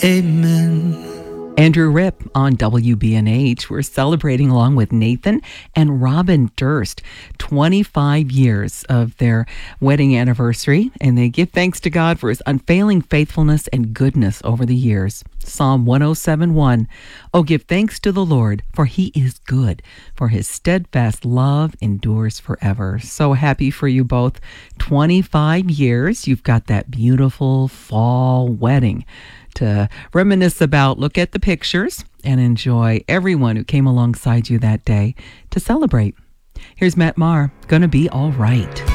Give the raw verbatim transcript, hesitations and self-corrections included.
Amen. Andrew Ripp on W B N H. We're celebrating along with Nathan and Robin Durst, twenty-five years of their wedding anniversary, and they give thanks to God for his unfailing faithfulness and goodness over the years. Psalm one oh seven one, "Oh, give thanks to the Lord, for he is good, for his steadfast love endures forever." So happy for you both. twenty-five years, you've got that beautiful fall wedding to reminisce about. Look at the pictures and enjoy everyone who came alongside you that day to celebrate. Here's Matt Maher, "Gonna Be All Right."